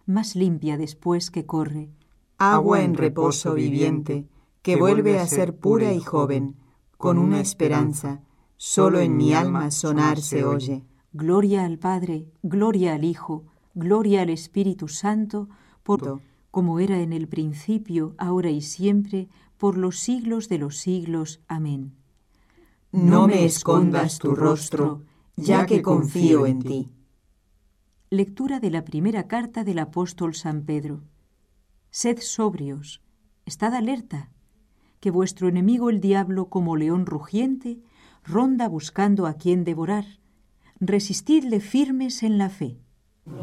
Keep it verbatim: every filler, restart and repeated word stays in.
más limpia después que corre, agua en reposo viviente, que vuelve a ser pura y joven, con una esperanza, solo en mi alma sonar se oye. Gloria al Padre, gloria al Hijo, gloria al Espíritu Santo, por, como era en el principio, ahora y siempre, por los siglos de los siglos. Amén. No me escondas tu rostro, ya que confío en ti. Lectura de la primera carta del apóstol San Pedro. Sed sobrios, estad alerta, que vuestro enemigo el diablo, como león rugiente, ronda buscando a quien devorar. Resistidle firmes en la fe.